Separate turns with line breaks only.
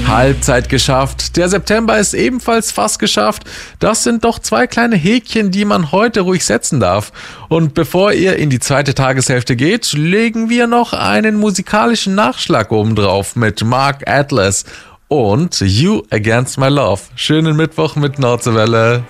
Halbzeit geschafft. Der September ist ebenfalls fast geschafft. Das sind doch 2 kleine Häkchen, die man heute ruhig setzen darf. Und bevor ihr in die zweite Tageshälfte geht, legen wir noch einen musikalischen Nachschlag obendrauf mit Mark Atlas und You Against My Love. Schönen Mittwoch mit Nordseewelle.